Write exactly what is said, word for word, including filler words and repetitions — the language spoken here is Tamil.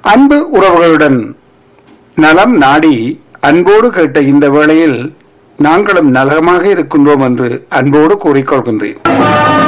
அன்பு உறவுகளுடன் நலம் நாடி அன்போடு கேட்ட இந்த வேளையில் நாங்களும் நலமாக இருக்கின்றோம் என்று அன்போடு கூறிக்கொள்கின்றேன்.